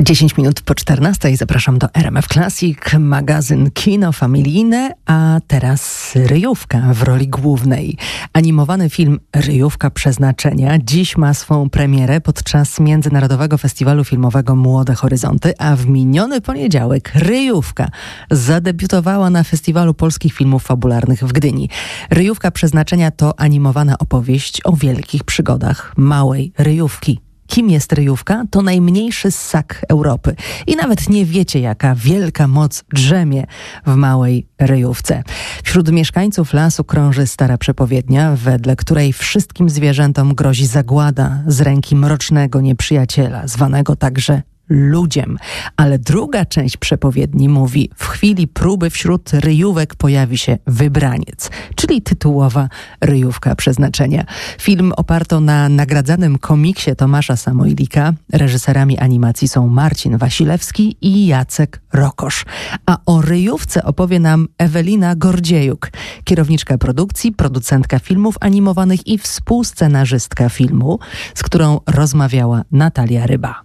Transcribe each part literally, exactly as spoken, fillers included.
dziesięć minut po czternastej zapraszam do R M F Classic, magazyn Kino Familijne, a teraz Ryjówka w roli głównej. Animowany film Ryjówka Przeznaczenia dziś ma swą premierę podczas Międzynarodowego Festiwalu Filmowego Młode Horyzonty, a w miniony poniedziałek Ryjówka zadebiutowała na Festiwalu Polskich Filmów Fabularnych w Gdyni. Ryjówka Przeznaczenia to animowana opowieść o wielkich przygodach małej ryjówki. Kim jest ryjówka? To najmniejszy ssak Europy. I nawet nie wiecie, jaka wielka moc drzemie w małej ryjówce. Wśród mieszkańców lasu krąży stara przepowiednia, wedle której wszystkim zwierzętom grozi zagłada z ręki mrocznego nieprzyjaciela, zwanego także ludziem. Ale druga część przepowiedni mówi: w chwili próby wśród ryjówek pojawi się wybraniec, czyli tytułowa Ryjówka Przeznaczenia. Film oparto na nagradzanym komiksie Tomasza Samojlika. Reżyserami animacji są Marcin Wasilewski i Jacek Rokosz. A o ryjówce opowie nam Ewelina Gordziejuk, kierowniczka produkcji, producentka filmów animowanych i współscenarzystka filmu, z którą rozmawiała Natalia Ryba.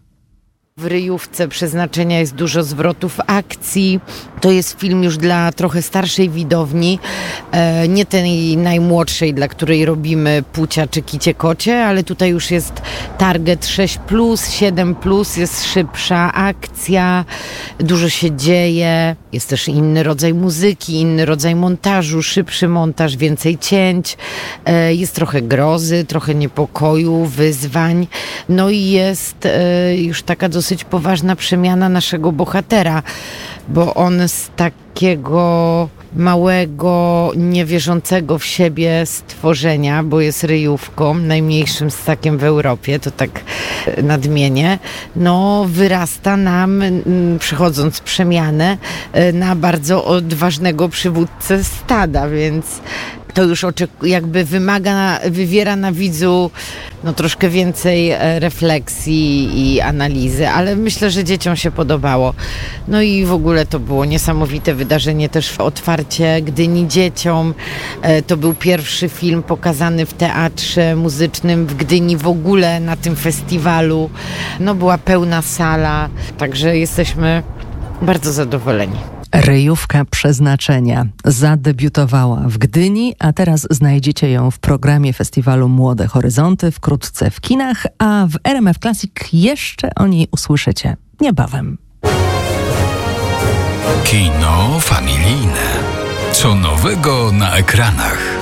W Ryjówce Przeznaczenia jest dużo zwrotów akcji. To jest film już dla trochę starszej widowni, e, nie tej najmłodszej, dla której robimy Pucia czy Kicie Kocie, ale tutaj już jest target sześć plus, siedem plus, jest szybsza akcja, dużo się dzieje, jest też inny rodzaj muzyki, inny rodzaj montażu, szybszy montaż, więcej cięć, e, jest trochę grozy, trochę niepokoju, wyzwań, no i jest e, już taka dosyć dosyć poważna przemiana naszego bohatera, bo on z takiego małego, niewierzącego w siebie stworzenia, bo jest ryjówką, najmniejszym ssakiem w Europie, to tak nadmienię, no wyrasta nam, przechodząc przemianę, na bardzo odważnego przywódcę stada, więc to już oczek- jakby wymaga, wywiera na widzu no, troszkę więcej refleksji i analizy, ale myślę, że dzieciom się podobało. No i w ogóle to było niesamowite wydarzenie, też otwarcie Gdyni dzieciom. To był pierwszy film pokazany w teatrze muzycznym w Gdyni w ogóle na tym festiwalu. No była pełna sala, także jesteśmy bardzo zadowoleni. Ryjówka Przeznaczenia zadebiutowała w Gdyni, a teraz znajdziecie ją w programie Festiwalu Młode Horyzonty, wkrótce w kinach, a w R M F Classic jeszcze o niej usłyszycie niebawem. Kino familijne. Co nowego na ekranach?